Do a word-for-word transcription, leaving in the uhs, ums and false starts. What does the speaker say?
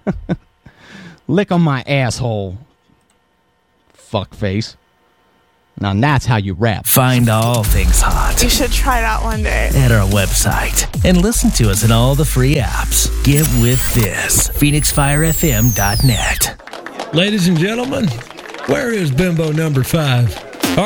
Lick on my asshole. Fuckface. Now that's how you rap. Find all things hot. You should try it out one day. At our website. And listen to us in all the free apps. Get with this. Phoenix Fire F M dot net. Ladies and gentlemen, where is Bimbo number five?